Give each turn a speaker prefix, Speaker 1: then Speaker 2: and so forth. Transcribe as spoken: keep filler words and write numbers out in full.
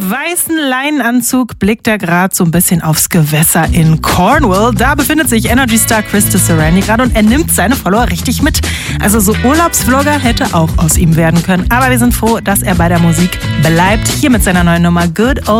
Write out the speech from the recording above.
Speaker 1: weißen Leinenanzug blickt er gerade so ein bisschen aufs Gewässer in Cornwall. Da befindet sich Energy-Star Chris Serrani gerade und er nimmt seine Follower richtig mit. Also so Urlaubsvlogger hätte auch aus ihm werden können. Aber wir sind froh, dass er bei der Musik bleibt. Hier mit seiner neuen Nummer Good Old